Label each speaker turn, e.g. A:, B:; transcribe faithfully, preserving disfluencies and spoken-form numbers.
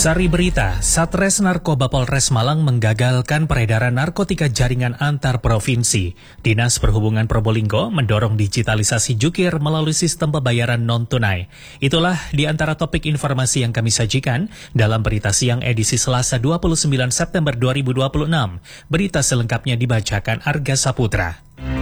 A: Sari berita, Satres Narkoba Polres Malang menggagalkan peredaran narkotika jaringan antar provinsi. Dinas Perhubungan Probolinggo mendorong digitalisasi jukir melalui sistem pembayaran non-tunai. Itulah di antara topik informasi yang kami sajikan dalam berita siang edisi Selasa dua puluh sembilan September dua ribu dua puluh enam. Berita selengkapnya dibacakan Arga Saputra.